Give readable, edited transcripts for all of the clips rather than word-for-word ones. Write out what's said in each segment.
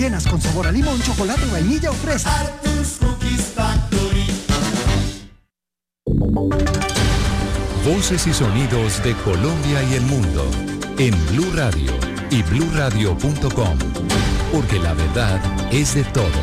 Llenas con sabor a limón, chocolate, vainilla o fresa. Arthur's Cookies Factory. Voces y sonidos de Colombia y el mundo en Blue Radio y bluradio.com, porque la verdad es de todos.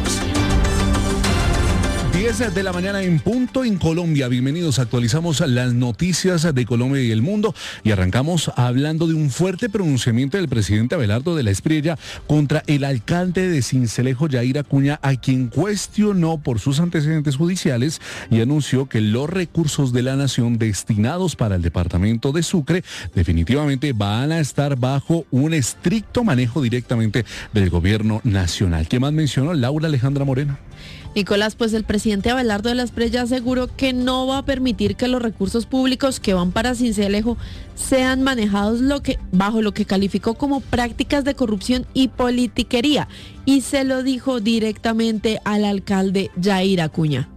10 de la mañana en punto en Colombia. Bienvenidos, actualizamos las noticias de Colombia y el mundo y arrancamos hablando de un fuerte pronunciamiento del presidente Abelardo de la Espriella contra el alcalde de Sincelejo, Yair Acuña, a quien cuestionó por sus antecedentes judiciales y anunció que los recursos de la nación destinados para el departamento de Sucre definitivamente van a estar bajo un estricto manejo directamente del gobierno nacional. ¿Qué más mencionó Laura Alejandra Moreno? Nicolás, pues el presidente Abelardo de la Espriella aseguró que no va a permitir que los recursos públicos que van para Sincelejo sean manejados bajo lo que calificó como prácticas de corrupción y politiquería, y se lo dijo directamente al alcalde Yair Acuña.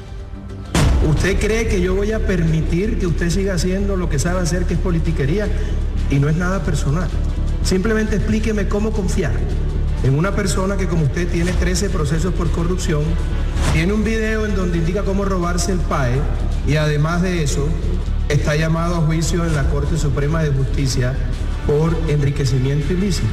¿Usted cree que yo voy a permitir que usted siga haciendo lo que sabe hacer, que es politiquería? Y no es nada personal. Simplemente explíqueme cómo confiar en una persona que, como usted, tiene 13 procesos por corrupción, tiene un video en donde indica cómo robarse el PAE y además de eso está llamado a juicio en la Corte Suprema de Justicia por enriquecimiento ilícito.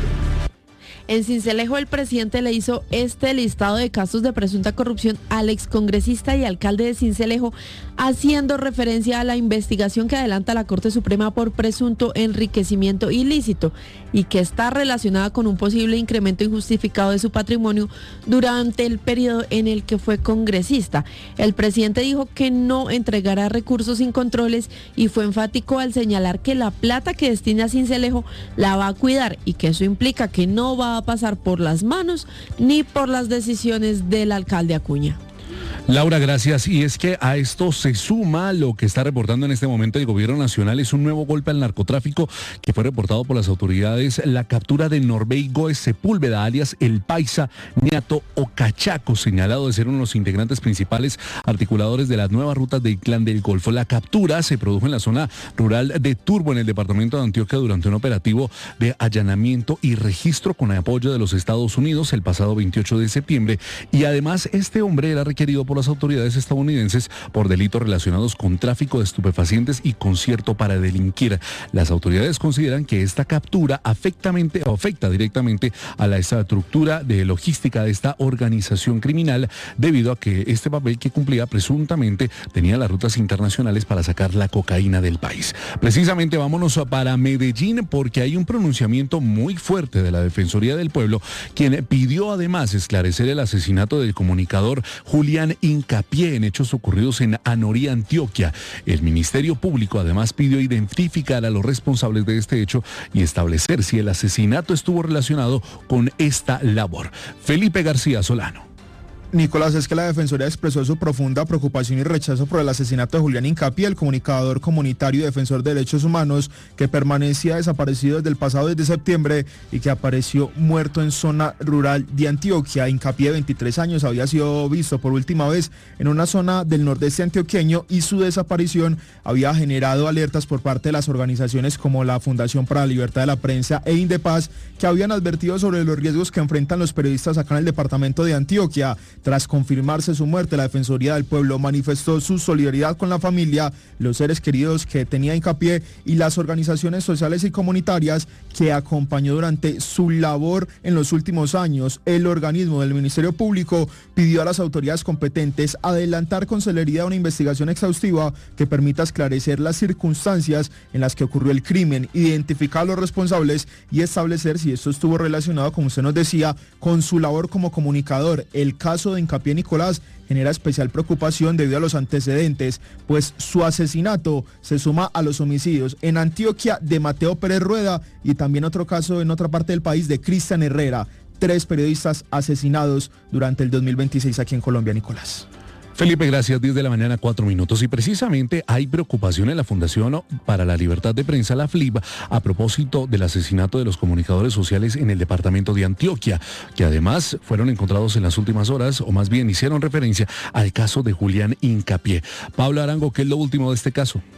En Sincelejo, el presidente le hizo este listado de casos de presunta corrupción al excongresista y alcalde de Sincelejo, haciendo referencia a la investigación que adelanta la Corte Suprema por presunto enriquecimiento ilícito y que está relacionada con un posible incremento injustificado de su patrimonio durante el periodo en el que fue congresista. El presidente dijo que no entregará recursos sin controles y fue enfático al señalar que la plata que destina a Sincelejo la va a cuidar y que eso implica que no va a pasar por las manos ni por las decisiones del alcalde Acuña. Laura, gracias. Y es que a esto se suma lo que está reportando en este momento el gobierno nacional. Es un nuevo golpe al narcotráfico que fue reportado por las autoridades. La captura de Norbey Góez Sepúlveda, alias El Paisa, Niato o Cachaco, señalado de ser uno de los integrantes principales articuladores de las nuevas rutas del Clan del Golfo. La captura se produjo en la zona rural de Turbo, en el departamento de Antioquia, durante un operativo de allanamiento y registro con apoyo de los Estados Unidos el pasado 28 de septiembre. Y además, este hombre era requerido por las autoridades estadounidenses por delitos relacionados con tráfico de estupefacientes y concierto para delinquir. Las autoridades consideran que esta captura afecta directamente a la estructura de logística de esta organización criminal, debido a que este papel que cumplía presuntamente tenía las rutas internacionales para sacar la cocaína del país. Precisamente vámonos para Medellín, porque hay un pronunciamiento muy fuerte de la Defensoría del Pueblo, quien pidió además esclarecer el asesinato del comunicador Julián Hincapié en hechos ocurridos en Anorí, Antioquia. El Ministerio Público además pidió identificar a los responsables de este hecho y establecer si el asesinato estuvo relacionado con esta labor. Felipe García Solano. Nicolás, es que la Defensoría expresó su profunda preocupación y rechazo por el asesinato de Julián Hincapié, el comunicador comunitario y defensor de derechos humanos que permanecía desaparecido desde el pasado 10 de septiembre y que apareció muerto en zona rural de Antioquia. Hincapié, de 23 años, había sido visto por última vez en una zona del nordeste antioqueño y su desaparición había generado alertas por parte de las organizaciones como la Fundación para la Libertad de la Prensa e Indepaz, que habían advertido sobre los riesgos que enfrentan los periodistas acá en el departamento de Antioquia. Tras confirmarse su muerte, la Defensoría del Pueblo manifestó su solidaridad con la familia, los seres queridos que tenía Hincapié y las organizaciones sociales y comunitarias que acompañó durante su labor en los últimos años. El organismo del Ministerio Público pidió a las autoridades competentes adelantar con celeridad una investigación exhaustiva que permita esclarecer las circunstancias en las que ocurrió el crimen, identificar a los responsables y establecer si esto estuvo relacionado, como usted nos decía, con su labor como comunicador. El caso de Hincapié, Nicolás, genera especial preocupación debido a los antecedentes, pues su asesinato se suma a los homicidios en Antioquia de Mateo Pérez Rueda y también otro caso en otra parte del país de Cristian Herrera. 3 periodistas asesinados durante el 2026 aquí en Colombia, Nicolás. Felipe, gracias. 10 de la mañana, 4 minutos. Y precisamente hay preocupación en la Fundación para la Libertad de Prensa, la FLIB, a propósito del asesinato de los comunicadores sociales en el departamento de Antioquia, que además fueron encontrados en las últimas horas, o más bien hicieron referencia al caso de Julián Hincapié. Pablo Arango, ¿qué es lo último de este caso?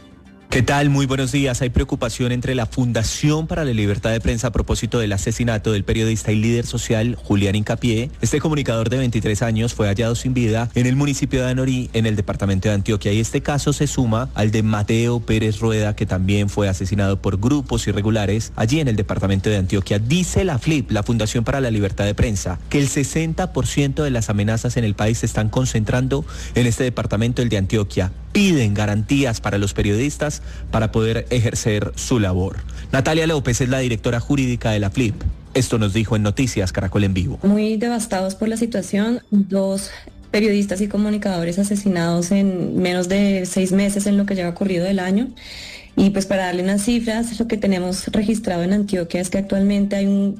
¿Qué tal? Muy buenos días. Hay preocupación entre la Fundación para la Libertad de Prensa a propósito del asesinato del periodista y líder social Julián Hincapié. Este comunicador de 23 años fue hallado sin vida en el municipio de Anorí, en el departamento de Antioquia. Y este caso se suma al de Mateo Pérez Rueda, que también fue asesinado por grupos irregulares allí en el departamento de Antioquia. Dice la FLIP, la Fundación para la Libertad de Prensa, que el 60% de las amenazas en el país se están concentrando en este departamento, el de Antioquia. Piden garantías para los periodistas para poder ejercer su labor. Natalia López es la directora jurídica de la FLIP. Esto nos dijo en Noticias Caracol en Vivo. Muy devastados por la situación, 2 periodistas y comunicadores asesinados en menos de 6 meses en lo que lleva corrido del año. Y pues para darle unas cifras, lo que tenemos registrado en Antioquia es que actualmente hay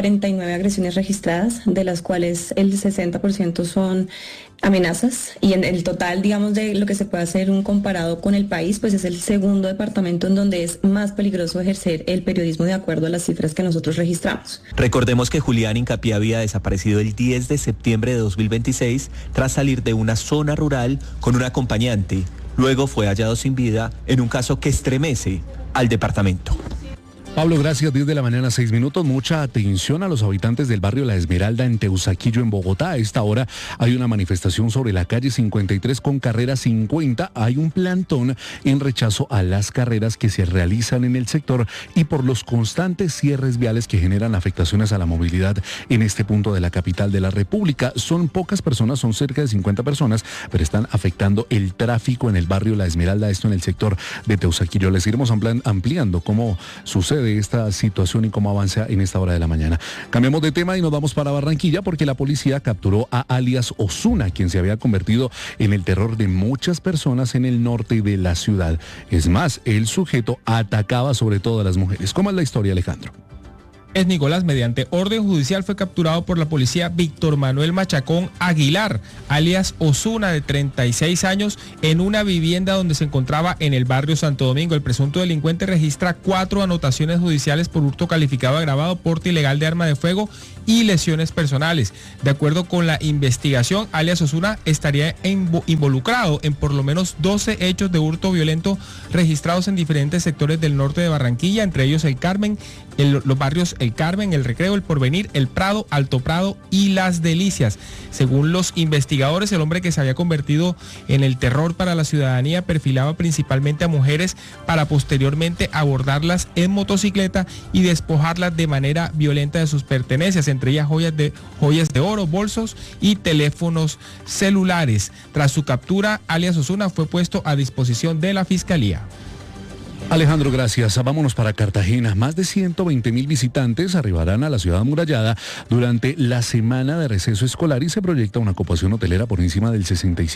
49 agresiones registradas, de las cuales el 60% son amenazas, y en el total, digamos, de lo que se puede hacer un comparado con el país, pues es el segundo departamento en donde es más peligroso ejercer el periodismo de acuerdo a las cifras que nosotros registramos. Recordemos que Julián Hincapié había desaparecido el 10 de septiembre de 2026 tras salir de una zona rural con un acompañante. Luego fue hallado sin vida en un caso que estremece al departamento. Pablo, gracias. 10 de la mañana, 6 minutos. Mucha atención a los habitantes del barrio La Esmeralda en Teusaquillo, en Bogotá. A esta hora hay una manifestación sobre la calle 53 con carrera 50. Hay un plantón en rechazo a las carreras que se realizan en el sector y por los constantes cierres viales que generan afectaciones a la movilidad en este punto de la capital de la República. Son pocas personas, son cerca de 50 personas, pero están afectando el tráfico en el barrio La Esmeralda, esto en el sector de Teusaquillo. Les iremos ampliando cómo sucede esta situación y cómo avanza en esta hora de la mañana. Cambiamos de tema y nos vamos para Barranquilla porque la policía capturó a alias Ozuna, quien se había convertido en el terror de muchas personas en el norte de la ciudad. Es más, el sujeto atacaba sobre todo a las mujeres. ¿Cómo es la historia, Alejandro? Nicolás, mediante orden judicial fue capturado por la policía Víctor Manuel Machacón Aguilar, alias Ozuna, de 36 años, en una vivienda donde se encontraba en el barrio Santo Domingo. El presunto delincuente registra 4 anotaciones judiciales por hurto calificado agravado, porte ilegal de arma de fuego y lesiones personales. De acuerdo con la investigación, alias Ozuna estaría involucrado en por lo menos 12 hechos de hurto violento registrados en diferentes sectores del norte de Barranquilla, entre ellos el Carmen, los barrios El Carmen, El Recreo, El Porvenir, El Prado, Alto Prado y Las Delicias. Según los investigadores, el hombre que se había convertido en el terror para la ciudadanía perfilaba principalmente a mujeres para posteriormente abordarlas en motocicleta y despojarlas de manera violenta de sus pertenencias, entre ellas joyas de oro, bolsos y teléfonos celulares. Tras su captura, alias Ozuna fue puesto a disposición de la Fiscalía. Alejandro, gracias. Vámonos para Cartagena. Más de 120.000 visitantes arribarán a la ciudad amurallada durante la semana de receso escolar y se proyecta una ocupación hotelera por encima del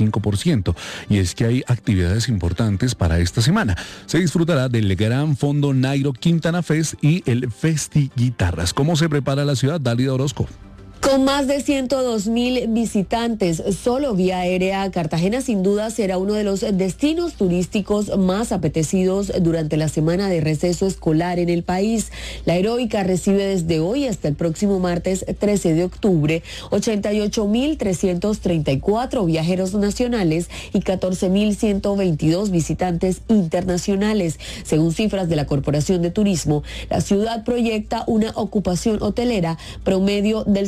65%. Y es que hay actividades importantes para esta semana. Se disfrutará del gran fondo Nairo Quintana Fest y el Festi Guitarras. ¿Cómo se prepara la ciudad? Dálida Orozco. Con más de 102.000 visitantes solo vía aérea, Cartagena sin duda será uno de los destinos turísticos más apetecidos durante la semana de receso escolar en el país. La Heroica recibe desde hoy hasta el próximo martes 13 de octubre 88.334 viajeros nacionales y 14.122 visitantes internacionales. Según cifras de la Corporación de Turismo, la ciudad proyecta una ocupación hotelera promedio del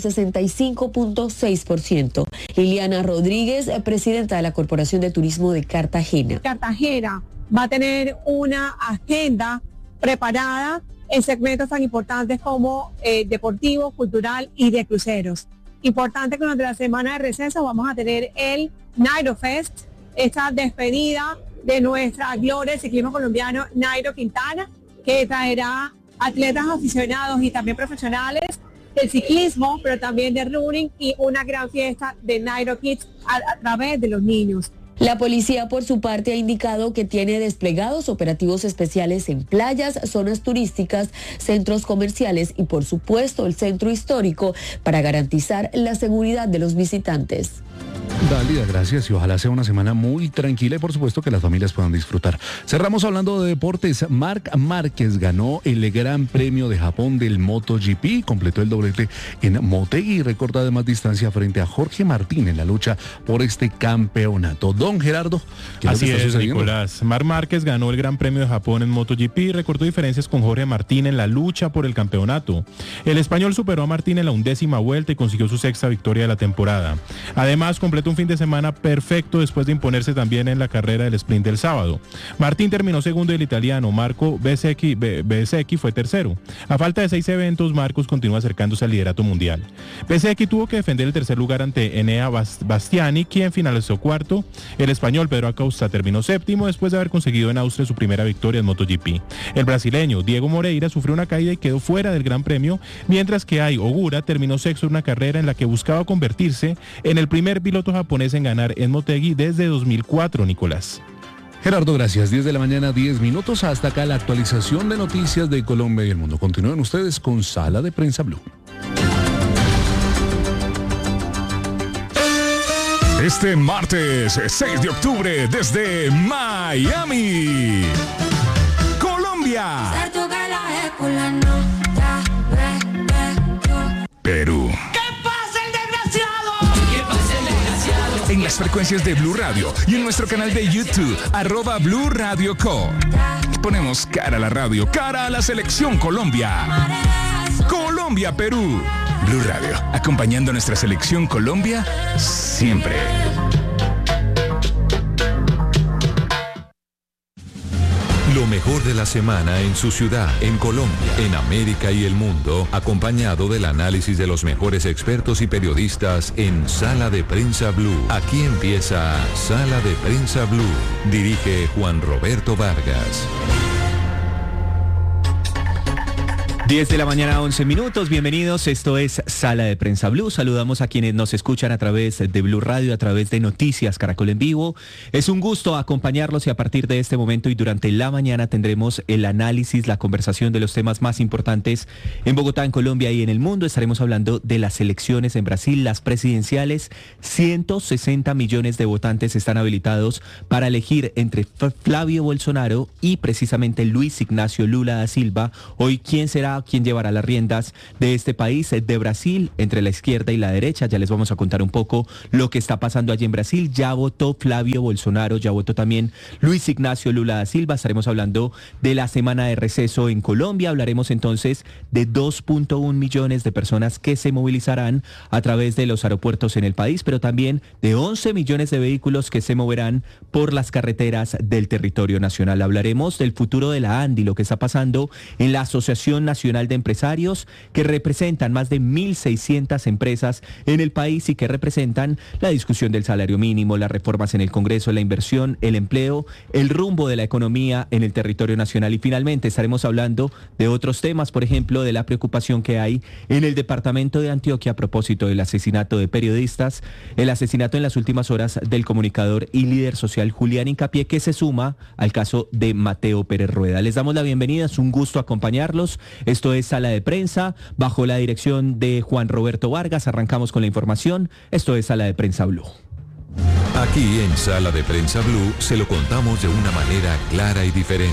65.6%. Liliana Rodríguez, presidenta de la Corporación de Turismo de Cartagena. Cartagena va a tener una agenda preparada en segmentos tan importantes como deportivo, cultural y de cruceros. Importante que durante la semana de receso vamos a tener el Nairo Fest, esta despedida de nuestra gloria del ciclismo colombiano Nairo Quintana, que traerá atletas aficionados y también profesionales del ciclismo, pero también de running y una gran fiesta de Nairo Kids a través de los niños. La policía, por su parte, ha indicado que tiene desplegados operativos especiales en playas, zonas turísticas, centros comerciales y, por supuesto, el centro histórico para garantizar la seguridad de los visitantes. Dálida, gracias y ojalá sea una semana muy tranquila y por supuesto que las familias puedan disfrutar. Cerramos hablando de deportes. Marc Márquez ganó el Gran Premio de Japón del MotoGP, completó el doblete en Motegi y recorta además distancia frente a Jorge Martín en la lucha por este campeonato. Don Gerardo, ¿qué Así es, Nicolás. Marc Márquez ganó el Gran Premio de Japón en MotoGP y recortó diferencias con Jorge Martín en la lucha por el campeonato. El español superó a Martín en la 11ª vuelta y consiguió su 6ª victoria de la temporada. Además, completó un fin de semana perfecto después de imponerse también en la carrera del sprint del sábado. Martín terminó segundo y el italiano Marco Bezzecchi fue tercero. A falta de 6 eventos, Marcos continúa acercándose al liderato mundial. Bezzecchi tuvo que defender el tercer lugar ante Enea Bastiani, quien finalizó cuarto. El español Pedro Acosta terminó séptimo después de haber conseguido en Austria su primera victoria en MotoGP. El brasileño Diego Moreira sufrió una caída y quedó fuera del Gran Premio, mientras que Ai Ogura terminó sexto en una carrera en la que buscaba convertirse en el primer piloto japonés en ganar en Motegi desde 2004, Nicolás. Gerardo, gracias. 10 de la mañana, 10 minutos. Hasta acá la actualización de noticias de Colombia y el mundo. Continúen ustedes con Sala de Prensa Blue. Este martes 6 de octubre desde Miami, Colombia, Perú. En las frecuencias de Blue Radio y en nuestro canal de YouTube, @Blue Radio Co. Ponemos cara a la radio, cara a la selección Colombia. Colombia, Perú. Blue Radio, acompañando a nuestra selección Colombia siempre. Lo mejor de la semana en su ciudad, en Colombia, en América y el mundo, acompañado del análisis de los mejores expertos y periodistas en Sala de Prensa Blue. Aquí empieza Sala de Prensa Blue. Dirige Juan Roberto Vargas. 10 de la mañana, 11 minutos. Bienvenidos. Esto es Sala de Prensa Blue. Saludamos a quienes nos escuchan a través de Blue Radio, a través de Noticias Caracol en Vivo. Es un gusto acompañarlos y a partir de este momento y durante la mañana tendremos el análisis, la conversación de los temas más importantes en Bogotá, en Colombia y en el mundo. Estaremos hablando de las elecciones en Brasil, las presidenciales. 160 millones de votantes están habilitados para elegir entre Flavio Bolsonaro y precisamente Luis Ignacio Lula da Silva. Hoy, ¿quién llevará las riendas de este país, de Brasil, entre la izquierda y la derecha? Ya les vamos a contar un poco lo que está pasando allí en Brasil. Ya votó Flavio Bolsonaro, ya votó también Luis Ignacio Lula da Silva. Estaremos hablando de la semana de receso en Colombia. Hablaremos entonces de 2.1 millones de personas que se movilizarán a través de los aeropuertos en el país, pero también de 11 millones de vehículos que se moverán por las carreteras del territorio nacional. Hablaremos del futuro de la ANDI, lo que está pasando en la Asociación Nacional de Empresarios, que representan más de 1.600 empresas en el país y que representan la discusión del salario mínimo, las reformas en el Congreso, la inversión, el empleo, el rumbo de la economía en el territorio nacional. Y finalmente estaremos hablando de otros temas, por ejemplo, de la preocupación que hay en el departamento de Antioquia a propósito del asesinato de periodistas, el asesinato en las últimas horas del comunicador y líder social Julián Hincapié, que se suma al caso de Mateo Pérez Rueda. Les damos la bienvenida, es un gusto acompañarlos. Esto es Sala de Prensa, bajo la dirección de Juan Roberto Vargas. Arrancamos con la información. Esto es Sala de Prensa Blue. Aquí en Sala de Prensa Blue se lo contamos de una manera clara y diferente.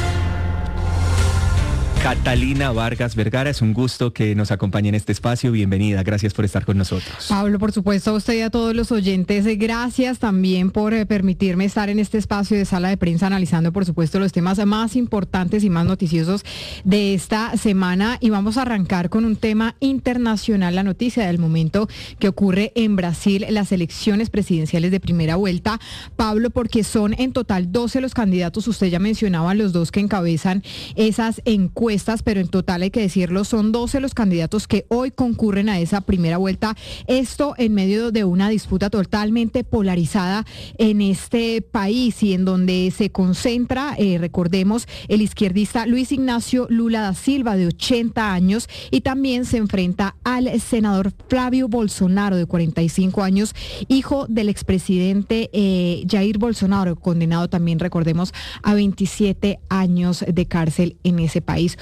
Catalina Vargas Vergara, es un gusto que nos acompañe en este espacio. Bienvenida, gracias por estar con nosotros. Pablo, por supuesto, a usted y a todos los oyentes, gracias también por permitirme estar en este espacio de Sala de Prensa analizando, por supuesto, los temas más importantes y más noticiosos de esta semana. Y vamos a arrancar con un tema internacional, la noticia del momento que ocurre en Brasil, las elecciones presidenciales de primera vuelta. Pablo, porque son en total 12 los candidatos, usted ya mencionaba los dos que encabezan esas encuestas, pero en total hay que decirlo, son 12 los candidatos que hoy concurren a esa primera vuelta. Esto en medio de una disputa totalmente polarizada en este país y en donde se concentra, recordemos, el izquierdista Luis Ignacio Lula da Silva, de 80 años, y también se enfrenta al senador Flavio Bolsonaro, de 45 años, hijo del expresidente Jair Bolsonaro, condenado también, recordemos, a 27 años de cárcel en ese país. país.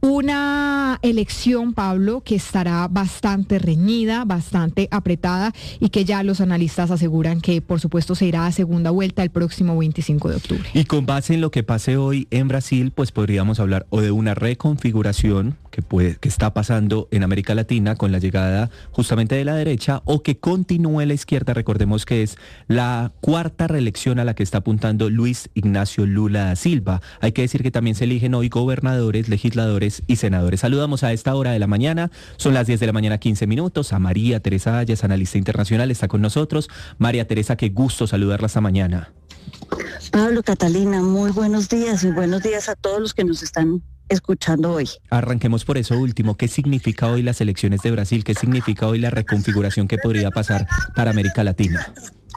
Una elección, Pablo, que estará bastante reñida, bastante apretada y que ya los analistas aseguran que, por supuesto, se irá a segunda vuelta el próximo 25 de octubre. Y con base en lo que pase hoy en Brasil, pues podríamos hablar o de una reconfiguración que está pasando en América Latina con la llegada justamente de la derecha, o que continúe la izquierda. Recordemos que es la cuarta reelección a la que está apuntando Luis Ignacio Lula da Silva. Hay que decir que también se eligen hoy gobernadores, legisladores y senadores. Saludamos a esta hora de la mañana, son las 10 de la mañana 15 minutos, a María Teresa Ayas, analista internacional, está con nosotros. María Teresa, qué gusto saludarla esta mañana. Pablo, Catalina, muy buenos días y buenos días a todos los que nos están escuchando hoy. Arranquemos por eso último. ¿Qué significa hoy las elecciones de Brasil? ¿Qué significa hoy la reconfiguración que podría pasar para América Latina?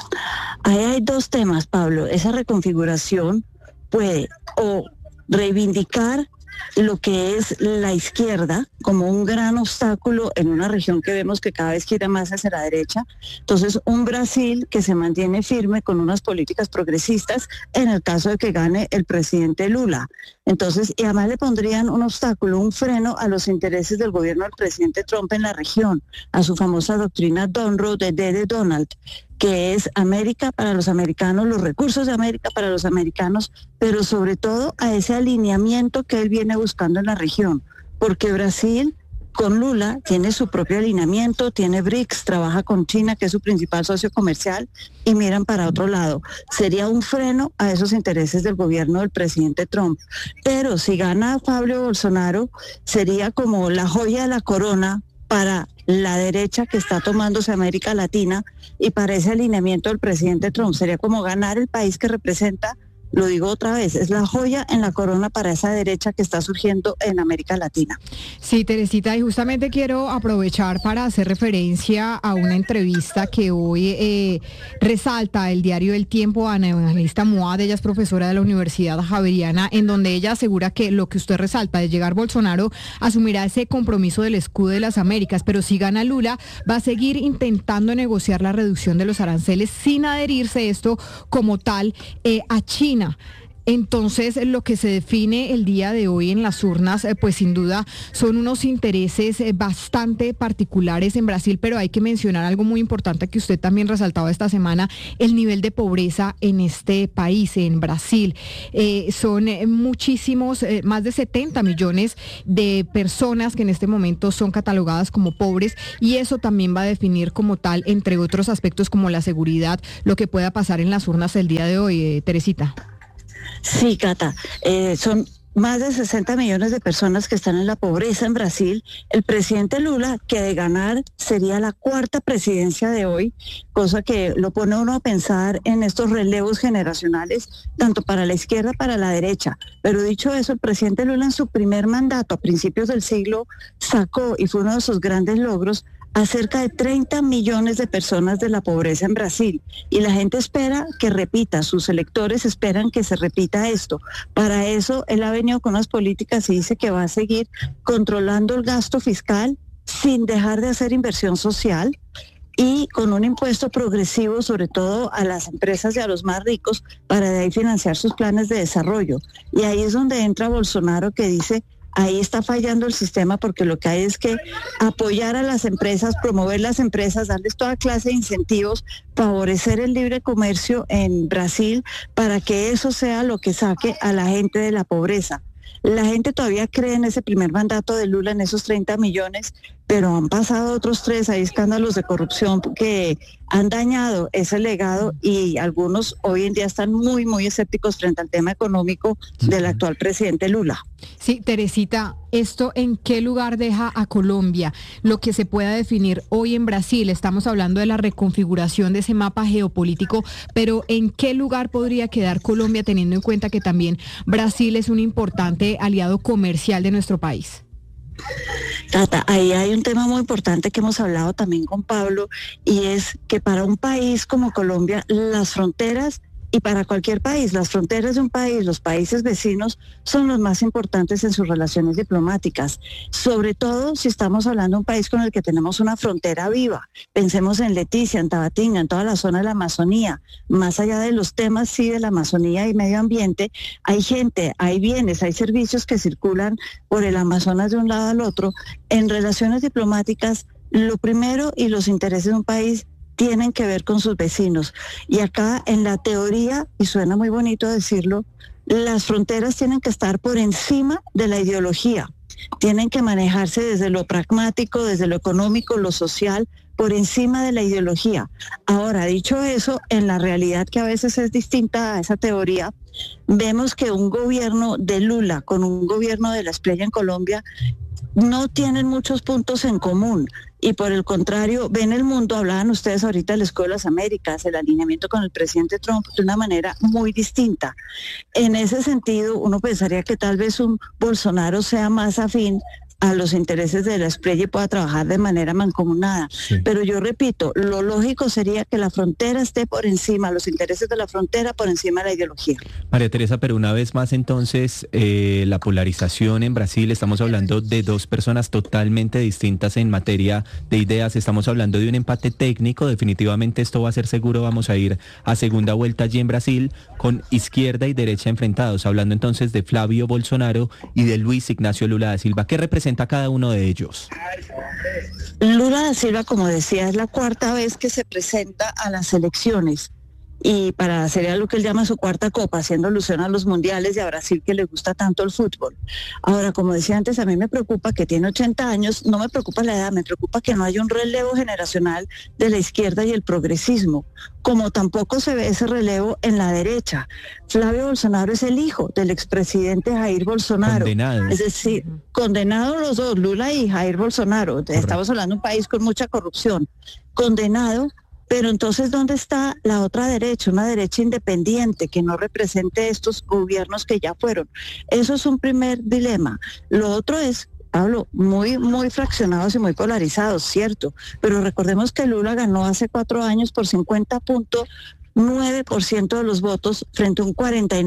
Ahí hay dos temas, Pablo. Esa reconfiguración puede o reivindicar lo que es la izquierda como un gran obstáculo en una región que vemos que cada vez gira más hacia la derecha. Entonces, un Brasil que se mantiene firme con unas políticas progresistas en el caso de que gane el presidente Lula. Entonces, y además le pondrían un obstáculo, un freno a los intereses del gobierno del presidente Trump en la región, a su famosa doctrina Donroe de Donald, que es América para los americanos, los recursos de América para los americanos, pero sobre todo a ese alineamiento que él viene buscando en la región, porque Brasil con Lula tiene su propio alineamiento, tiene BRICS, trabaja con China, que es su principal socio comercial, y miran para otro lado. Sería un freno a esos intereses del gobierno del presidente Trump. Pero si gana Fabio Bolsonaro, sería como la joya de la corona para la derecha que está tomándose América Latina, y para ese alineamiento del presidente Trump sería como ganar el país que representa. Lo digo otra vez, es la joya en la corona para esa derecha que está surgiendo en América Latina. Sí, Teresita, y justamente quiero aprovechar para hacer referencia a una entrevista que hoy resalta el diario El Tiempo a Ana Evangelista Moad. Ella es profesora de la Universidad Javeriana, en donde ella asegura que lo que usted resalta, de llegar Bolsonaro, asumirá ese compromiso del escudo de las Américas, pero si gana Lula, va a seguir intentando negociar la reducción de los aranceles sin adherirse esto como tal a China. Entonces, lo que se define el día de hoy en las urnas, pues sin duda son unos intereses bastante particulares en Brasil, pero hay que mencionar algo muy importante que usted también resaltaba esta semana: el nivel de pobreza en este país, en Brasil. Son muchísimos, más de 70 millones de personas que en este momento son catalogadas como pobres, y eso también va a definir como tal, entre otros aspectos como la seguridad, lo que pueda pasar en las urnas el día de hoy, Teresita. Sí, Cata, son más de 60 millones de personas que están en la pobreza en Brasil. El presidente Lula, que de ganar sería la cuarta presidencia de hoy, cosa que lo pone uno a pensar en estos relevos generacionales, tanto para la izquierda como para la derecha. Pero dicho eso, el presidente Lula en su primer mandato a principios del siglo sacó, y fue uno de sus grandes logros, a cerca de 30 millones de personas de la pobreza en Brasil, y la gente espera que repita, sus electores esperan que se repita esto. Para eso él ha venido con unas políticas y dice que va a seguir controlando el gasto fiscal sin dejar de hacer inversión social, y con un impuesto progresivo sobre todo a las empresas y a los más ricos, para de ahí financiar sus planes de desarrollo. Y ahí es donde entra Bolsonaro, que dice: ahí está fallando el sistema, porque lo que hay es que apoyar a las empresas, promover las empresas, darles toda clase de incentivos, favorecer el libre comercio en Brasil, para que eso sea lo que saque a la gente de la pobreza. La gente todavía cree en ese primer mandato de Lula, en esos 30 millones, pero han pasado otros 3, hay escándalos de corrupción que han dañado ese legado, y algunos hoy en día están muy, muy escépticos frente al tema económico del actual presidente Lula. Sí, Teresita, ¿esto en qué lugar deja a Colombia? Lo que se pueda definir hoy en Brasil, estamos hablando de la reconfiguración de ese mapa geopolítico, pero ¿en qué lugar podría quedar Colombia, teniendo en cuenta que también Brasil es un importante aliado comercial de nuestro país? Tata, ahí hay un tema muy importante que hemos hablado también con Pablo, y es que para un país como Colombia las fronteras Y para cualquier país, las fronteras de un país, los países vecinos, son los más importantes en sus relaciones diplomáticas, sobre todo si estamos hablando de un país con el que tenemos una frontera viva. Pensemos en Leticia, en Tabatinga, en toda la zona de la Amazonía. Más allá de los temas, sí, de la Amazonía y medio ambiente, hay gente, hay bienes, hay servicios que circulan por el Amazonas de un lado al otro. En relaciones diplomáticas, lo primero y los intereses de un país tienen que ver con sus vecinos. Y acá en la teoría, y suena muy bonito decirlo, las fronteras tienen que estar por encima de la ideología. Tienen que manejarse desde lo pragmático, desde lo económico, lo social, por encima de la ideología. Ahora, dicho eso, en la realidad que a veces es distinta a esa teoría, vemos que un gobierno de Lula con un gobierno de la Espriella en Colombia no tienen muchos puntos en común. Y por el contrario, ven el mundo, hablaban ustedes ahorita del Escudo de las Américas, el alineamiento con el presidente Trump de una manera muy distinta. En ese sentido, uno pensaría que tal vez un Bolsonaro sea más afín a los intereses de la Espriella y pueda trabajar de manera mancomunada. Sí. Pero yo repito, lo lógico sería que la frontera esté por encima, los intereses de la frontera por encima de la ideología. María Teresa, pero una vez más entonces, la polarización en Brasil, estamos hablando de dos personas totalmente distintas en materia de ideas, estamos hablando de un empate técnico, definitivamente esto va a ser seguro, vamos a ir a segunda vuelta allí en Brasil, con izquierda y derecha enfrentados, hablando entonces de Flavio Bolsonaro y de Luis Ignacio Lula da Silva. ¿Qué representa cada uno de ellos? Lula da Silva, como decía, es la cuarta vez que se presenta a las elecciones y sería lo que él llama su cuarta copa, haciendo alusión a los mundiales y a Brasil, que le gusta tanto el fútbol. Ahora, como decía antes, a mí me preocupa que tiene 80 años, no me preocupa la edad, me preocupa que no haya un relevo generacional de la izquierda y el progresismo, como tampoco se ve ese relevo en la derecha. Flavio Bolsonaro es el hijo del expresidente Jair Bolsonaro. Condenado. Es decir, condenados los dos, Lula y Jair Bolsonaro. Correcto. Estamos hablando de un país con mucha corrupción. Condenado. Pero entonces, ¿dónde está la otra derecha? Una derecha independiente que no represente estos gobiernos que ya fueron. Eso es un primer dilema. Lo otro es, Pablo, muy fraccionados y muy polarizados, cierto. Pero recordemos que Lula ganó hace 4 años por 50.9% de los votos frente a un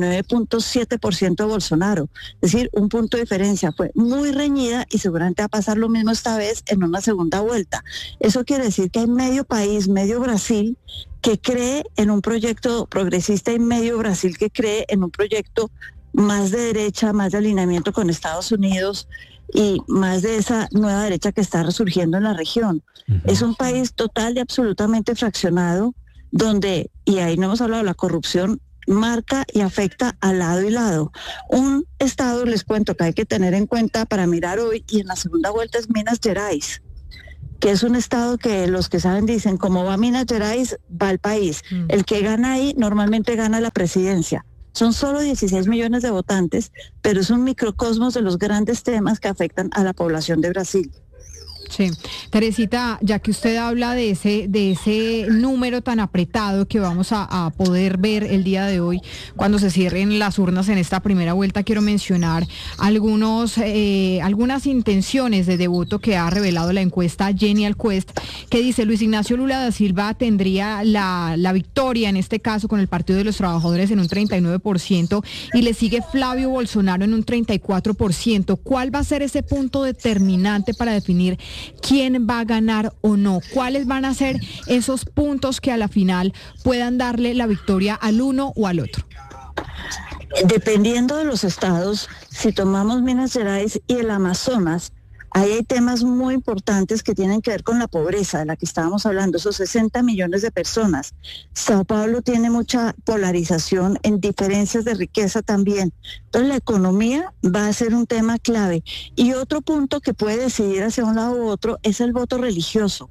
49.7% de Bolsonaro. Es decir, un punto de diferencia. Fue muy reñida y seguramente va a pasar lo mismo esta vez en una segunda vuelta. Eso quiere decir que hay medio país, medio Brasil, que cree en un proyecto progresista y medio Brasil que cree en un proyecto más de derecha, más de alineamiento con Estados Unidos y más de esa nueva derecha que está resurgiendo en la región. Es un país total y absolutamente fraccionado, donde, y ahí no hemos hablado, la corrupción marca y afecta a lado y lado. Un estado, les cuento, que hay que tener en cuenta para mirar hoy y en la segunda vuelta es Minas Gerais, que es un estado que los que saben dicen, como va Minas Gerais, va el país. El que gana ahí normalmente gana la presidencia. Son solo 16 millones de votantes, pero es un microcosmos de los grandes temas que afectan a la población de Brasil. Sí, Teresita, ya que usted habla de ese número tan apretado que vamos a poder ver el día de hoy cuando se cierren las urnas en esta primera vuelta, quiero mencionar algunas intenciones de voto que ha revelado la encuesta Genial Quest, que dice Luis Ignacio Lula da Silva tendría la victoria en este caso con el Partido de los Trabajadores en un 39% y le sigue Flavio Bolsonaro en un 34%. ¿Cuál va a ser ese punto determinante para definir quién va a ganar o no? ¿Cuáles van a ser esos puntos que a la final puedan darle la victoria al uno o al otro? Dependiendo de los estados, si tomamos Minas Gerais y el Amazonas, ahí hay temas muy importantes que tienen que ver con la pobreza de la que estábamos hablando, esos 60 millones de personas. Sao Paulo tiene mucha polarización en diferencias de riqueza también. Entonces la economía va a ser un tema clave. Y otro punto que puede decidir hacia un lado u otro es el voto religioso.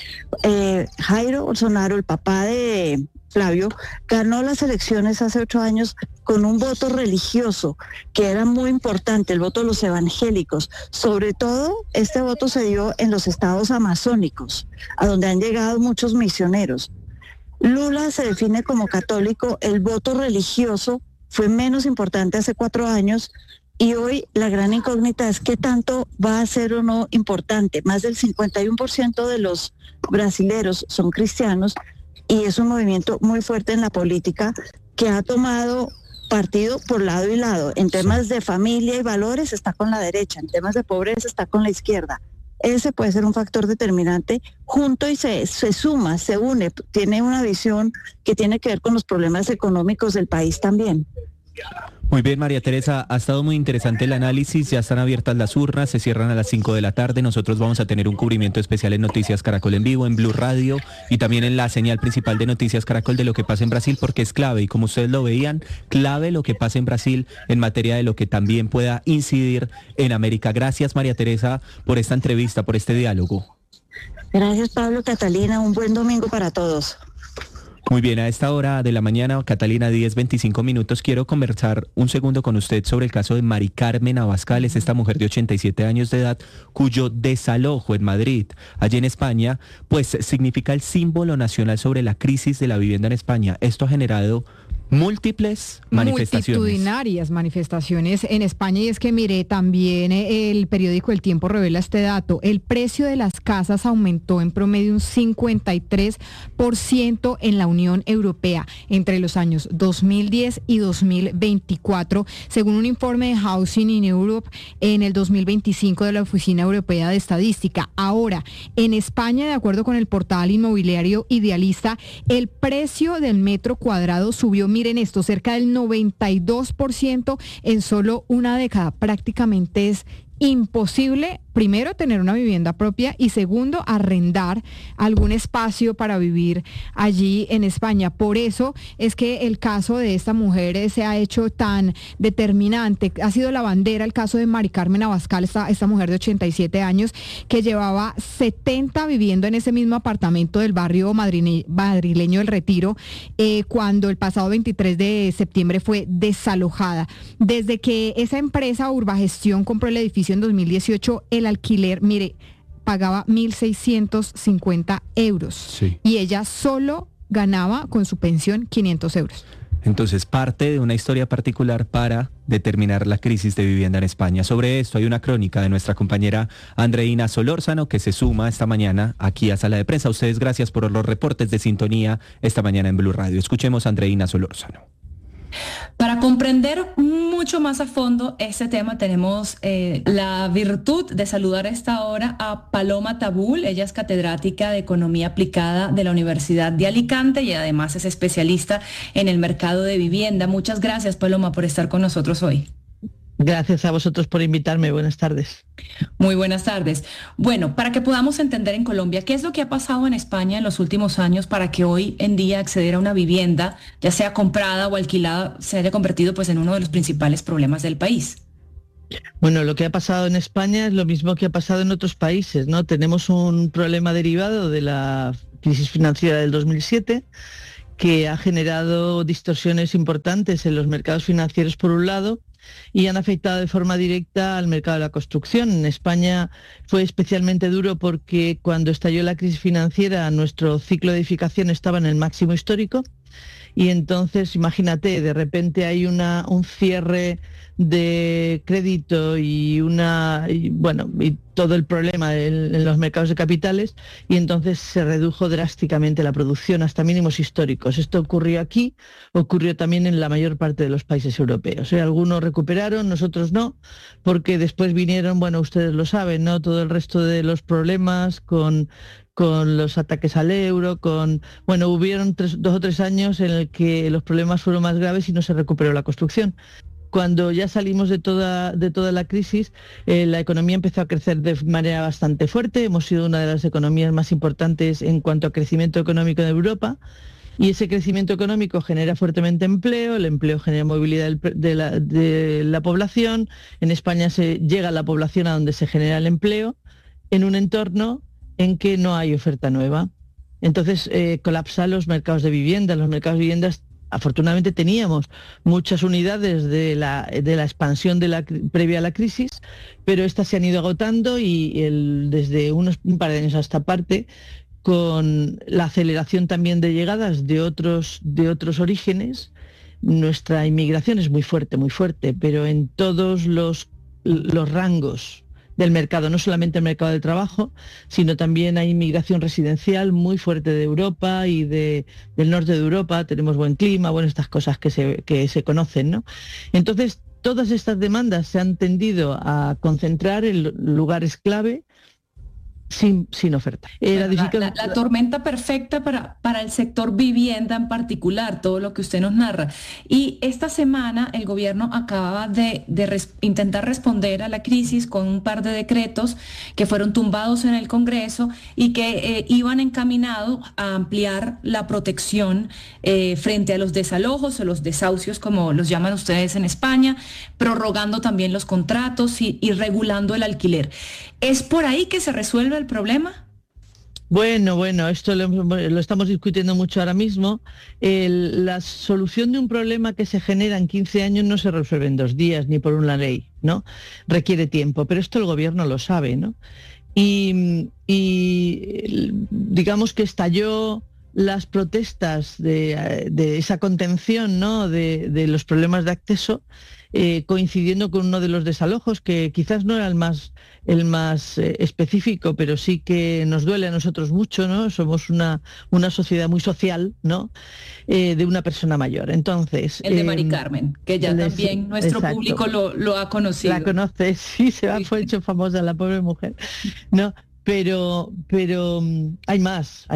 Jair Bolsonaro, el papá de Flavio, ganó las elecciones hace 8 años con un voto religioso que era muy importante, el voto de los evangélicos. Sobre todo, este voto se dio en los estados amazónicos, a donde han llegado muchos misioneros. Lula se define como católico, el voto religioso fue menos importante hace 4 años, y hoy la gran incógnita es qué tanto va a ser o no importante. Más del 51% de los brasileros son cristianos y es un movimiento muy fuerte en la política, que ha tomado partido por lado y lado. En temas de familia y valores está con la derecha, en temas de pobreza está con la izquierda. Ese puede ser un factor determinante junto y se suma, se une, tiene una visión que tiene que ver con los problemas económicos del país también. Muy bien, María Teresa, ha estado muy interesante el análisis, ya están abiertas las urnas, se cierran a las 5 de la tarde, nosotros vamos a tener un cubrimiento especial en Noticias Caracol en vivo, en Blue Radio y también en la señal principal de Noticias Caracol de lo que pasa en Brasil, porque es clave y como ustedes lo veían, clave lo que pasa en Brasil en materia de lo que también pueda incidir en América. Gracias, María Teresa, por esta entrevista, por este diálogo. Gracias, Pablo, Catalina, un buen domingo para todos. Muy bien, a esta hora de la mañana, Catalina, 10:25 minutos, quiero conversar un segundo con usted sobre el caso de Mari Carmen Abascal, es esta mujer de 87 años de edad, cuyo desalojo en Madrid, allí en España, pues significa el símbolo nacional sobre la crisis de la vivienda en España. Esto ha generado múltiples manifestaciones. Multitudinarias manifestaciones en España, y es que mire, también el periódico El Tiempo revela este dato. El precio de las casas aumentó en promedio un 53% en la Unión Europea entre los años 2010 y 2024, según un informe de Housing in Europe en el 2025 de la Oficina Europea de Estadística. Ahora, en España, de acuerdo con el portal inmobiliario Idealista, el precio del metro cuadrado subió, miren esto, cerca del 92% en solo una década. Prácticamente es imposible, primero, tener una vivienda propia y segundo, arrendar algún espacio para vivir allí en España. Por eso es que el caso de esta mujer se ha hecho tan determinante. Ha sido la bandera el caso de Mari Carmen Abascal, esta mujer de 87 años que llevaba 70 viviendo en ese mismo apartamento del barrio madrileño del Retiro, cuando el pasado 23 de septiembre fue desalojada. Desde que esa empresa Urbagestión compró el edificio en 2018, el alquiler, mire, pagaba 1.650 euros. Sí. Y ella solo ganaba con su pensión 500 euros. Entonces, parte de una historia particular para determinar la crisis de vivienda en España. Sobre esto hay una crónica de nuestra compañera Andreina Solórzano que se suma esta mañana aquí a Sala de Prensa. A ustedes gracias por los reportes de sintonía esta mañana en Blue Radio. Escuchemos a Andreina Solórzano. Para comprender mucho más a fondo este tema tenemos la virtud de saludar a esta hora a Paloma Tabul. Ella es catedrática de Economía Aplicada de la Universidad de Alicante y además es especialista en el mercado de vivienda. Muchas gracias, Paloma, por estar con nosotros hoy. Gracias a vosotros por invitarme. Buenas tardes. Muy buenas tardes. Bueno, para que podamos entender en Colombia qué es lo que ha pasado en España en los últimos años para que hoy en día acceder a una vivienda, ya sea comprada o alquilada, se haya convertido pues en uno de los principales problemas del país. Bueno, lo que ha pasado en España es lo mismo que ha pasado en otros países, ¿no? Tenemos un problema derivado de la crisis financiera del 2007 que ha generado distorsiones importantes en los mercados financieros por un lado, y han afectado de forma directa al mercado de la construcción. En España fue especialmente duro porque cuando estalló la crisis financiera nuestro ciclo de edificación estaba en el máximo histórico y entonces imagínate, de repente hay un cierre de crédito y todo el problema en los mercados de capitales y entonces se redujo drásticamente la producción hasta mínimos históricos. Esto ocurrió aquí, ocurrió también en la mayor parte de los países europeos. Algunos recuperaron, nosotros no, porque después vinieron, ustedes lo saben, ¿no? Todo el resto de los problemas con los ataques al euro, hubieron 2 o 3 años en el que los problemas fueron más graves y no se recuperó la construcción. Cuando ya salimos de toda la crisis, la economía empezó a crecer de manera bastante fuerte. Hemos sido una de las economías más importantes en cuanto a crecimiento económico de Europa. Y ese crecimiento económico genera fuertemente empleo, el empleo genera movilidad de la población. En España se llega a la población a donde se genera el empleo, en un entorno en que no hay oferta nueva. Entonces colapsan los mercados de vivienda. Los mercados de viviendas, afortunadamente teníamos muchas unidades de la expansión previa a la crisis, pero estas se han ido agotando y desde un par de años a esta parte, con la aceleración también de llegadas de otros orígenes, nuestra inmigración es muy fuerte, pero en todos los rangos del mercado, no solamente el mercado del trabajo, sino también hay inmigración residencial muy fuerte de Europa y del norte de Europa. Tenemos buen clima, bueno, estas cosas que se conocen, ¿no? Entonces, todas estas demandas se han tendido a concentrar en lugares clave sin oferta. La tormenta perfecta para el sector vivienda en particular, todo lo que usted nos narra. Y esta semana el gobierno acababa de intentar responder a la crisis con un par de decretos que fueron tumbados en el Congreso y que iban encaminados a ampliar la protección frente a los desalojos o los desahucios, como los llaman ustedes en España, prorrogando también los contratos y regulando el alquiler. ¿Es por ahí que se resuelve el problema? Bueno, esto lo estamos discutiendo mucho ahora mismo. La solución de un problema que se genera en 15 años no se resuelve en 2 días ni por una ley, ¿no? Requiere tiempo, pero esto el gobierno lo sabe, ¿no? Y digamos que estalló las protestas de esa contención, ¿no? de los problemas de acceso, coincidiendo con uno de los desalojos, que quizás no era el más específico, pero sí que nos duele a nosotros mucho, ¿no? Somos una sociedad muy social, ¿no? De una persona mayor. Entonces, el de Mari Carmen, que ya también nuestro público lo ha conocido. La conoce, sí, fue hecho famosa la pobre mujer, ¿no? Pero hay más,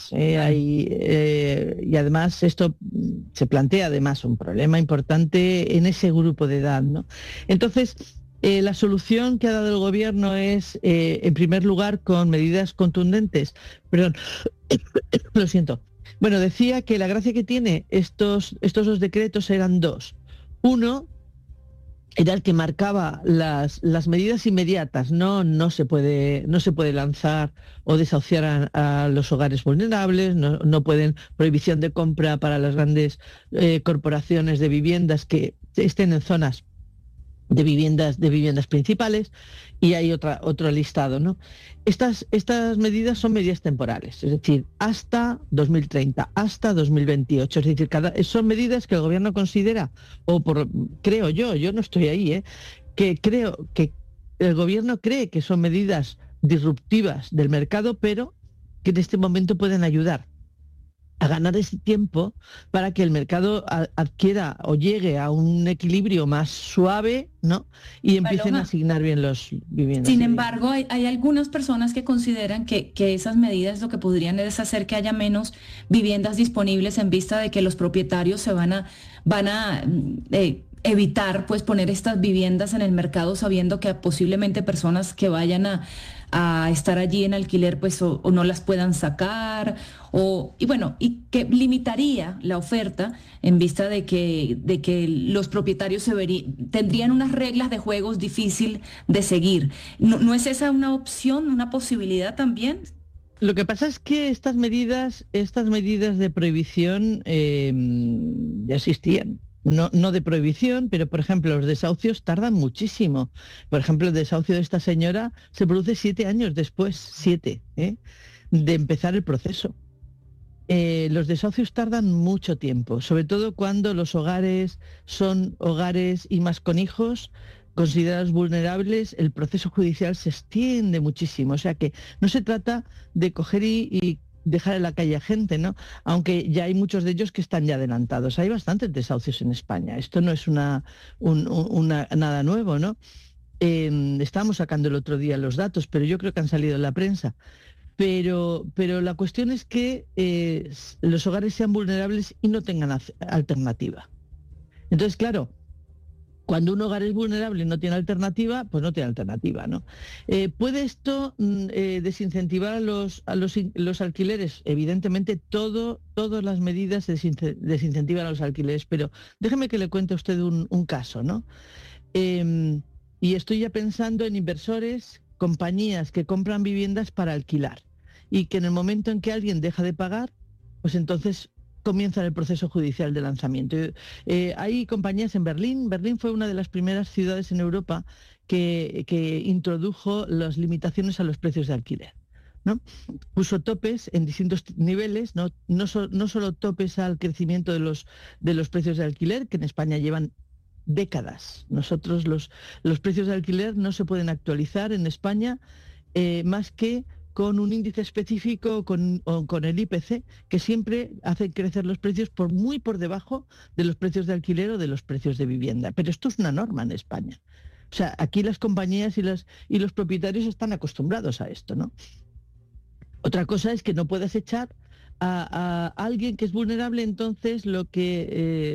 y además esto se plantea además un problema importante en ese grupo de edad, ¿no? Entonces, la solución que ha dado el gobierno es, en primer lugar, con medidas contundentes. Perdón, lo siento. Bueno, decía que la gracia que tiene estos 2 decretos eran 2. Uno era el que marcaba las medidas inmediatas, no se puede lanzar o desahuciar a los hogares vulnerables, no pueden, prohibición de compra para las grandes corporaciones de viviendas que estén en zonas de viviendas principales, y hay otro listado, ¿no? Estas medidas son medidas temporales, es decir, hasta 2030, hasta 2028, es decir, son medidas que el gobierno considera, creo yo no estoy ahí, que creo que el gobierno cree que son medidas disruptivas del mercado, pero que en este momento pueden ayudar a ganar ese tiempo para que el mercado adquiera o llegue a un equilibrio más suave, ¿no? Y empiecen a asignar bien los viviendas. Sin embargo, hay algunas personas que consideran que esas medidas lo que podrían es hacer que haya menos viviendas disponibles, en vista de que los propietarios se van a evitar pues poner estas viviendas en el mercado, sabiendo que posiblemente personas que vayan a estar allí en alquiler pues o no las puedan sacar, y que limitaría la oferta, en vista de que los propietarios tendrían unas reglas de juegos difícil de seguir. ¿No es esa una opción, una posibilidad también? Lo que pasa es que estas medidas de prohibición ya existían. No de prohibición, pero por ejemplo los desahucios tardan muchísimo. Por ejemplo, el desahucio de esta señora se produce 7 años después, de empezar el proceso. Los desahucios tardan mucho tiempo, sobre todo cuando los hogares son hogares y más con hijos considerados vulnerables. El proceso judicial se extiende muchísimo, o sea que no se trata de coger y dejar en la calle a gente, ¿no? Aunque ya hay muchos de ellos que están ya adelantados. Hay bastantes desahucios en España. Esto no es nada nuevo, ¿no? Estábamos sacando el otro día los datos, pero yo creo que han salido en la prensa. Pero la cuestión es que los hogares sean vulnerables y no tengan alternativa. Entonces, claro, cuando un hogar es vulnerable y no tiene alternativa, pues no tiene alternativa, ¿no? ¿Puede esto desincentivar a los alquileres? Evidentemente, todas las medidas desincentivan a los alquileres, pero déjeme que le cuente a usted un caso, ¿no? Y estoy ya pensando en inversores, compañías que compran viviendas para alquilar y que en el momento en que alguien deja de pagar, pues entonces comienza el proceso judicial de lanzamiento. Hay compañías en Berlín. Berlín fue una de las primeras ciudades en Europa que introdujo las limitaciones a los precios de alquiler, ¿no? Puso topes en distintos niveles, no solo topes al crecimiento de los precios de alquiler, que en España llevan décadas. Nosotros los precios de alquiler no se pueden actualizar en España más que con un índice específico o con el IPC, que siempre hace crecer los precios muy por debajo de los precios de alquiler o de los precios de vivienda. Pero esto es una norma en España. O sea, aquí las compañías y los propietarios están acostumbrados a esto, ¿no? Otra cosa es que no puedas echar a alguien que es vulnerable. Entonces lo que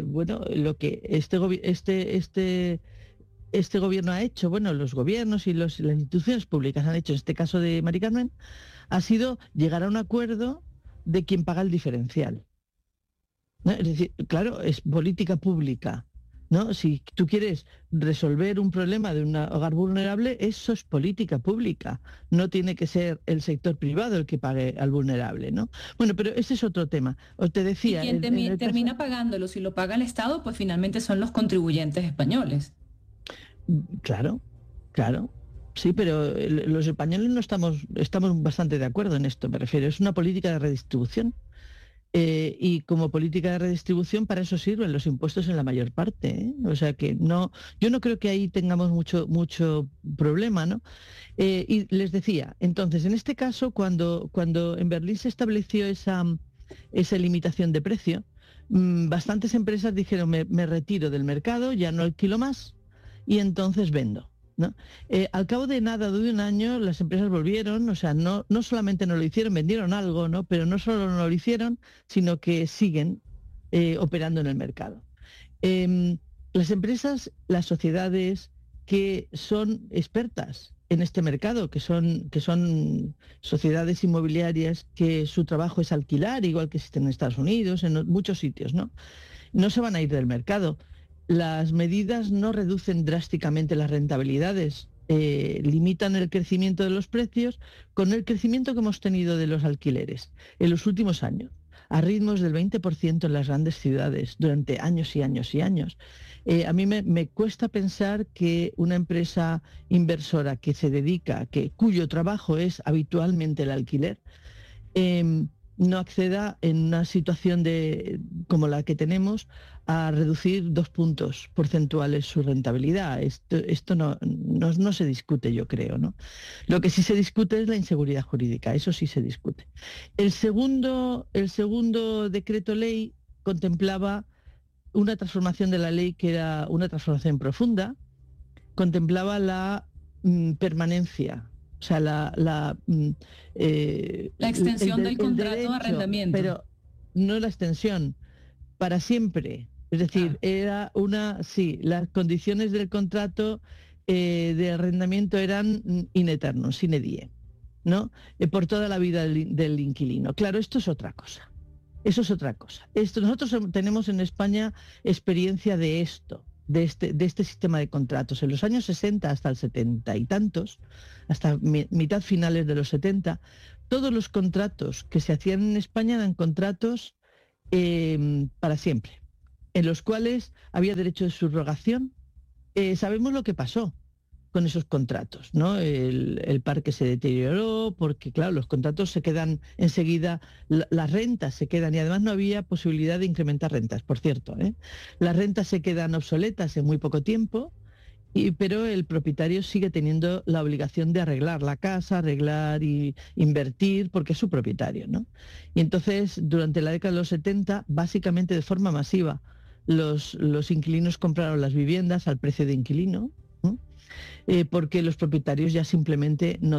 este gobierno ha hecho, bueno, los gobiernos y las instituciones públicas han hecho, en este caso de Mari Carmen, ha sido llegar a un acuerdo de quien paga el diferencial, ¿no? Es decir, claro, es política pública, ¿no? Si tú quieres resolver un problema de un hogar vulnerable, eso es política pública. No tiene que ser el sector privado el que pague al vulnerable, ¿no? Bueno, pero ese es otro tema. Os te decía... Y quien termina pagándolo, si lo paga el Estado, pues finalmente son los contribuyentes españoles. Claro. Sí, pero los españoles no estamos bastante de acuerdo en esto, me refiero. Es una política de redistribución. Y como política de redistribución, para eso sirven los impuestos en la mayor parte, ¿eh? O sea que yo no creo que ahí tengamos mucho problema, ¿no? Y les decía, entonces, en este caso, cuando en Berlín se estableció esa limitación de precio, bastantes empresas dijeron, me retiro del mercado, ya no alquilo más, y entonces vendo, ¿no? Al cabo de nada, de un año, las empresas volvieron, o sea, no solamente no lo hicieron, vendieron algo, ¿no? Pero no solo no lo hicieron, sino que siguen operando en el mercado. Las empresas, las sociedades que son expertas en este mercado, que son sociedades inmobiliarias que su trabajo es alquilar, igual que existen en Estados Unidos, en muchos sitios, ¿no? No se van a ir del mercado. Las medidas no reducen drásticamente las rentabilidades, limitan el crecimiento de los precios con el crecimiento que hemos tenido de los alquileres en los últimos años, a ritmos del 20% en las grandes ciudades durante años y años y años. A mí me cuesta pensar que una empresa inversora que se dedica, cuyo trabajo es habitualmente el alquiler, no acceda en una situación como la que tenemos a reducir 2 puntos porcentuales su rentabilidad. Esto no se discute, yo creo, ¿no? Lo que sí se discute es la inseguridad jurídica, eso sí se discute. El segundo decreto ley contemplaba una transformación de la ley que era una transformación profunda, contemplaba la permanencia. O sea, la extensión del contrato de arrendamiento. Pero no la extensión, para siempre. Es decir, las condiciones del contrato de arrendamiento eran in aeternum, sine die, ¿no? Por toda la vida del inquilino. Claro, esto es otra cosa. Eso es otra cosa. Nosotros tenemos en España experiencia de esto. De este sistema de contratos. En los años 60 hasta el 70 y tantos, hasta mitad finales de los 70, todos los contratos que se hacían en España eran contratos para siempre, en los cuales había derecho de subrogación. Sabemos lo que pasó con esos contratos, ¿no? El parque se deterioró porque, claro, los contratos se quedan enseguida, las rentas se quedan, y además no había posibilidad de incrementar rentas, por cierto, ¿eh? Las rentas se quedan obsoletas en muy poco tiempo, pero el propietario sigue teniendo la obligación de arreglar la casa, arreglar y invertir, porque es su propietario, ¿no? Y entonces, durante la década de los 70, básicamente de forma masiva, los inquilinos compraron las viviendas al precio de inquilino, porque los propietarios ya simplemente no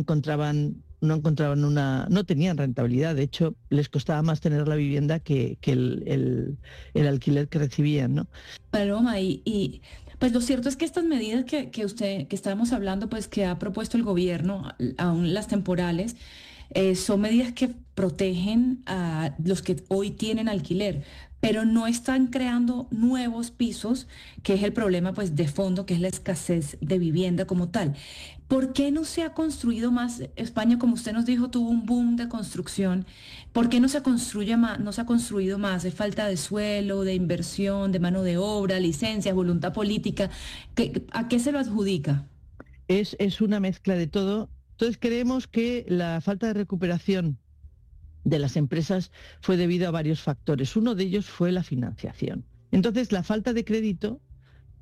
tenían rentabilidad. De hecho, les costaba más tener la vivienda que el alquiler que recibían, ¿no? Paloma, y pues lo cierto es que estas medidas que estábamos hablando, pues que ha propuesto el gobierno, aún las temporales, son medidas que protegen a los que hoy tienen alquiler, pero no están creando nuevos pisos, que es el problema pues de fondo, que es la escasez de vivienda como tal. ¿Por qué no se ha construido más? España, como usted nos dijo, tuvo un boom de construcción. ¿Por qué no se construye más? No se ha construido más. ¿Es falta de suelo, de inversión, de mano de obra, licencias, voluntad política? ¿A qué se lo adjudica? Es una mezcla de todo. Entonces creemos que la falta de recuperación de las empresas fue debido a varios factores. Uno de ellos fue la financiación. Entonces la falta de crédito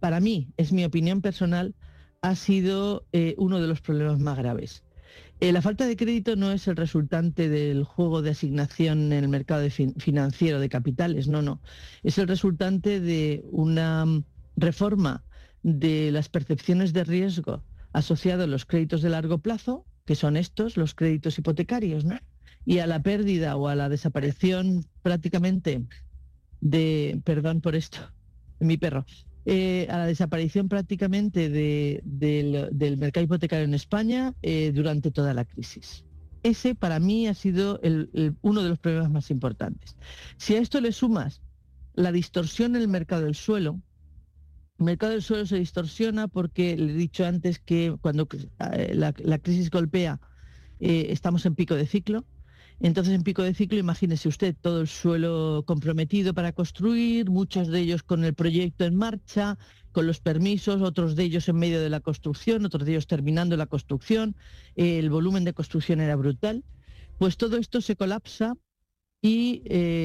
para mí, es mi opinión personal, ha sido uno de los problemas más graves. La falta de crédito no es el resultante del juego de asignación en el mercado financiero de capitales, no. Es el resultante de una reforma de las percepciones de riesgo asociado a los créditos de largo plazo, que son estos, los créditos hipotecarios, ¿no? Y a la pérdida o a la desaparición prácticamente de, perdón por esto, mi perro, a la desaparición prácticamente del mercado hipotecario en España durante toda la crisis. Ese para mí ha sido uno de los problemas más importantes. Si a esto le sumas la distorsión en el mercado del suelo, el mercado del suelo se distorsiona porque le he dicho antes que cuando la crisis golpea estamos en pico de ciclo. Entonces, en pico de ciclo, imagínese usted todo el suelo comprometido para construir, muchos de ellos con el proyecto en marcha, con los permisos, otros de ellos en medio de la construcción, otros de ellos terminando la construcción, el volumen de construcción era brutal. Pues todo esto se colapsa y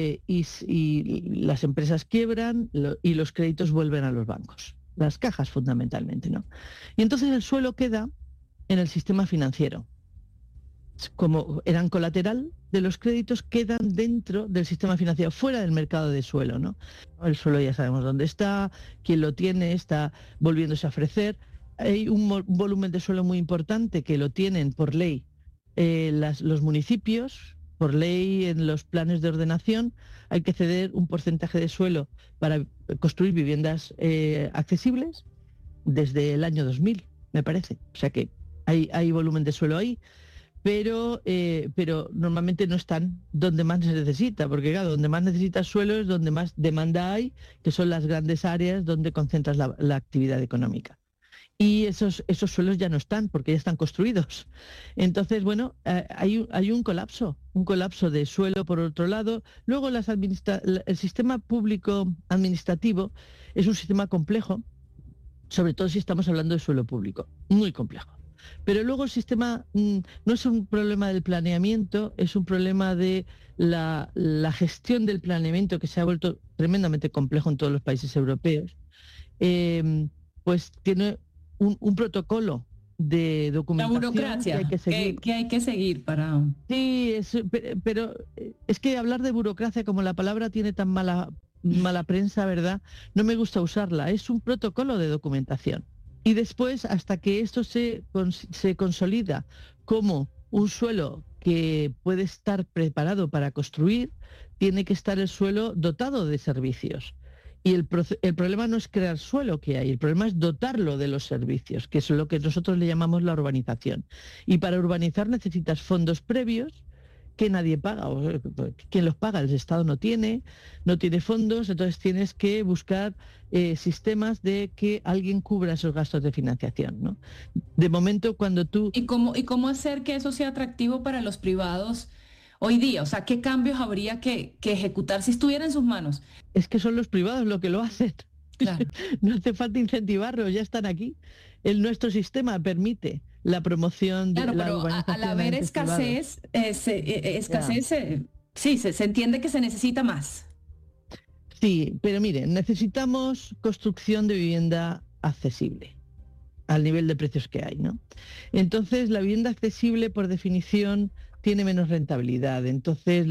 las empresas quiebran y los créditos vuelven a los bancos, las cajas fundamentalmente, ¿no? Y entonces el suelo queda en el sistema financiero. Como eran colateral de los créditos, quedan dentro del sistema financiero, fuera del mercado de suelo, ¿no? El suelo ya sabemos dónde está, quién lo tiene, está volviéndose a ofrecer. Hay un volumen de suelo muy importante que lo tienen por ley los municipios, por ley en los planes de ordenación, hay que ceder un porcentaje de suelo para construir viviendas accesibles desde el año 2000, me parece. O sea que hay volumen de suelo ahí. Pero normalmente no están donde más se necesita, porque claro, donde más necesitas suelo es donde más demanda hay, que son las grandes áreas donde concentras la actividad económica. Y esos suelos ya no están, porque ya están construidos. Entonces, bueno, hay un colapso de suelo por otro lado. Luego el sistema público administrativo es un sistema complejo, sobre todo si estamos hablando de suelo público, muy complejo. Pero luego el sistema no es un problema del planeamiento, es un problema de la gestión del planeamiento, que se ha vuelto tremendamente complejo en todos los países europeos. Pues tiene un protocolo de documentación. La burocracia que hay que seguir para... Sí, pero es que hablar de burocracia, como la palabra tiene tan mala prensa, ¿verdad? No me gusta usarla. Es un protocolo de documentación. Y después, hasta que esto se consolida como un suelo que puede estar preparado para construir, tiene que estar el suelo dotado de servicios. Y el problema no es crear suelo que hay, el problema es dotarlo de los servicios, que es lo que nosotros le llamamos la urbanización. Y para urbanizar necesitas fondos previos que nadie paga. ¿Quién los paga? El Estado no tiene fondos, entonces tienes que buscar sistemas de que alguien cubra esos gastos de financiación, ¿no? De momento, cuando tú... ¿Y cómo hacer que eso sea atractivo para los privados hoy día? O sea, ¿qué cambios habría que ejecutar si estuviera en sus manos? Es que son los privados los que lo hacen. Claro. No hace falta incentivarlos, ya están aquí. Nuestro sistema permite la promoción de la urbanización. Al haber escasez, se entiende que se necesita más. Sí, pero miren, necesitamos construcción de vivienda accesible al nivel de precios que hay, ¿no? Entonces, la vivienda accesible, por definición, tiene menos rentabilidad. Entonces,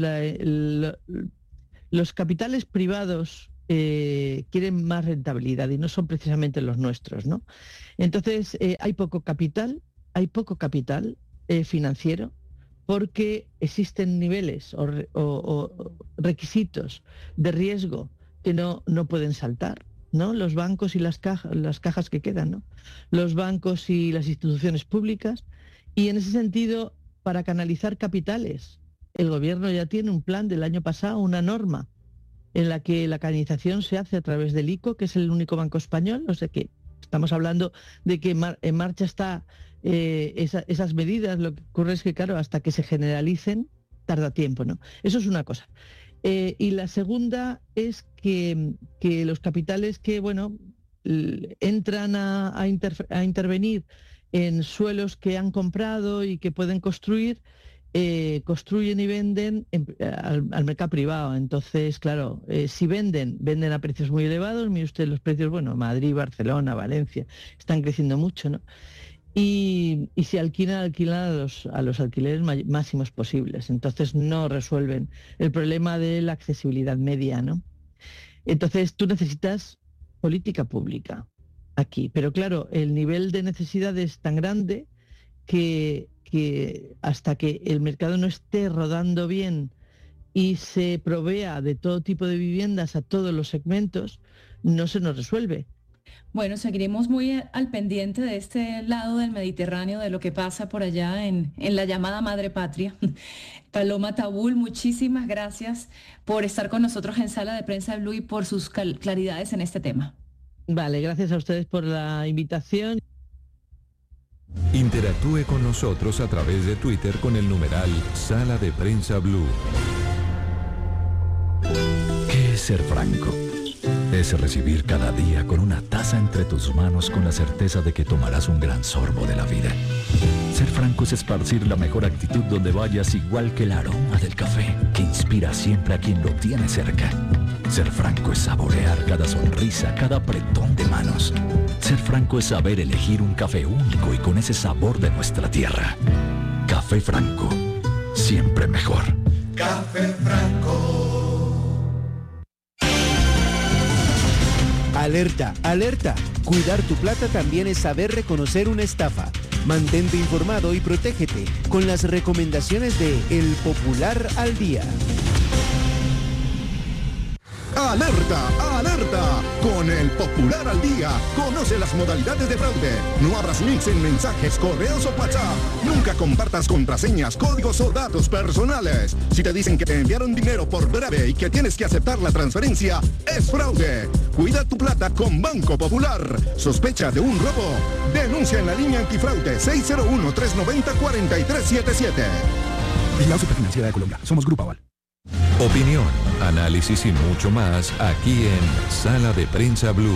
los capitales privados quieren más rentabilidad y no son precisamente los nuestros, ¿no? Entonces, hay poco capital financiero, porque existen niveles o requisitos de riesgo que no pueden saltar, ¿no? Los bancos y las cajas que quedan, ¿no? Los bancos y las instituciones públicas. Y en ese sentido, para canalizar capitales, el gobierno ya tiene un plan del año pasado, una norma en la que la canalización se hace a través del ICO, que es el único banco español. O sea que estamos hablando de que en marcha está esas medidas. Lo que ocurre es que, claro, hasta que se generalicen tarda tiempo, ¿no? Eso es una cosa. Y la segunda es que los capitales que, bueno, entran a intervenir en suelos que han comprado y que pueden construir, construyen y venden al mercado privado. Entonces, claro, si venden a precios muy elevados. Mire usted los precios, bueno, Madrid, Barcelona, Valencia, están creciendo mucho, ¿no? Y si alquilan a los alquileres máximos posibles. Entonces no resuelven el problema de la accesibilidad media, ¿no? Entonces tú necesitas política pública aquí. Pero claro, el nivel de necesidad es tan grande que hasta que el mercado no esté rodando bien y se provea de todo tipo de viviendas a todos los segmentos, no se nos resuelve. Bueno, seguiremos muy al pendiente de este lado del Mediterráneo, de lo que pasa por allá en la llamada madre patria. Paloma Tabul, muchísimas gracias por estar con nosotros en Sala de Prensa Blue y por sus claridades en este tema. Vale, gracias a ustedes por la invitación. Interactúe con nosotros a través de Twitter con el numeral Sala de Prensa Blue. ¿Qué es ser franco? Es recibir cada día con una taza entre tus manos con la certeza de que tomarás un gran sorbo de la vida. Ser franco es esparcir la mejor actitud donde vayas, igual que el aroma del café que inspira siempre a quien lo tiene cerca. Ser franco es saborear cada sonrisa, cada apretón de manos. Ser franco es saber elegir un café único y con ese sabor de nuestra tierra. Café Franco, siempre mejor. Café Franco. Alerta, alerta. Cuidar tu plata también es saber reconocer una estafa. Mantente informado y protégete con las recomendaciones de El Popular al Día. ¡Alerta! ¡Alerta! Con El Popular al Día, conoce las modalidades de fraude. No abras links en mensajes, correos o WhatsApp. Nunca compartas contraseñas, códigos o datos personales. Si te dicen que te enviaron dinero por breve y que tienes que aceptar la transferencia, es fraude. Cuida tu plata con Banco Popular. ¿Sospecha de un robo? Denuncia en la línea antifraude 601-390-4377. Vigilado Superfinanciera de Colombia. Somos Grupo Aval. Opinión, análisis y mucho más aquí en Sala de Prensa Blue.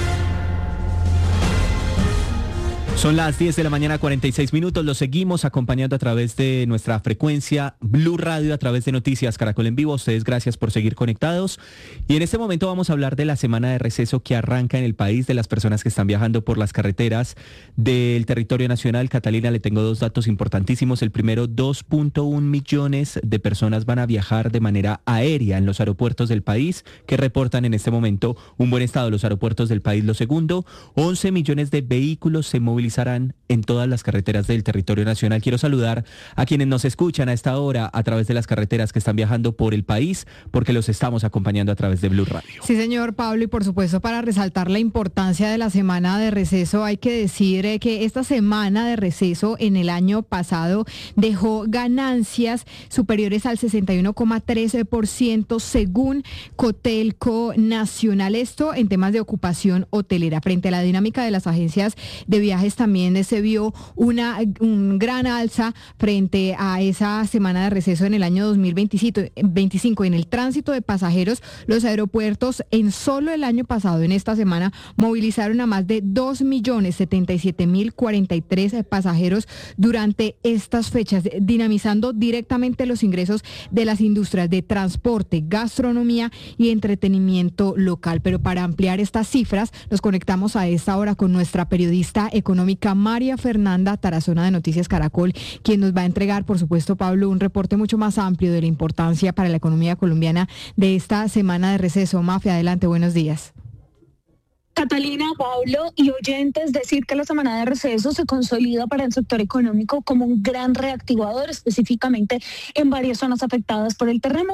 Son las 10 de la mañana, 46 minutos. Los seguimos acompañando a través de nuestra frecuencia Blue Radio, a través de Noticias Caracol en Vivo. Ustedes, gracias por seguir conectados. Y en este momento vamos a hablar de la semana de receso que arranca en el país, de las personas que están viajando por las carreteras del territorio nacional. Catalina, le tengo dos datos importantísimos. El primero, 2.1 millones de personas van a viajar de manera aérea en los aeropuertos del país, que reportan en este momento un buen estado de los aeropuertos del país. Lo segundo, 11 millones de vehículos se movilizarán en todas las carreteras del territorio nacional. Quiero saludar a quienes nos escuchan a esta hora a través de las carreteras que están viajando por el país, porque los estamos acompañando a través de Blue Radio. Sí, señor Pablo, y por supuesto, para resaltar la importancia de la semana de receso, hay que decir que esta semana de receso en el año pasado dejó ganancias superiores al 61,13% según Cotelco Nacional. Esto en temas de ocupación hotelera. Frente a la dinámica de las agencias de viajes, también se vio un gran alza frente a esa semana de receso en el año 2025. En el tránsito de pasajeros, los aeropuertos en solo el año pasado, en esta semana, movilizaron a más de 2.077.043 pasajeros durante estas fechas, dinamizando directamente los ingresos de las industrias de transporte, gastronomía y entretenimiento local. Pero para ampliar estas cifras, nos conectamos a esta hora con nuestra periodista económica María Fernanda Tarazona de Noticias Caracol, quien nos va a entregar, por supuesto, Pablo, un reporte mucho más amplio de la importancia para la economía colombiana de esta semana de receso. Mafia, adelante, buenos días. Catalina, Pablo y oyentes, decir que la semana de receso se consolida para el sector económico como un gran reactivador, específicamente en varias zonas afectadas por el terremoto.